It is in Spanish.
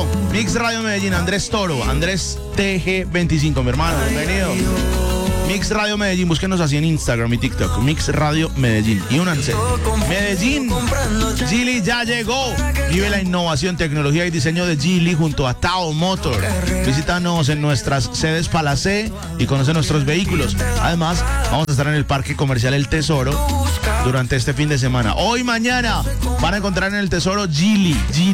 Toro, Mix Radio Medellín, Andrés Toro, Andrés TG25, mi hermano, bienvenido. Mix Radio Medellín, búsquenos así en Instagram y TikTok, Mix Radio Medellín, y únanse. Medellín, Geely ya llegó. Vive la innovación, tecnología y diseño de Geely junto a Tao Motor. Visítanos en nuestras sedes Palacé y conoce nuestros vehículos. Además, vamos a estar en el Parque Comercial El Tesoro durante este fin de semana. Hoy, mañana, van a encontrar en El Tesoro Geely.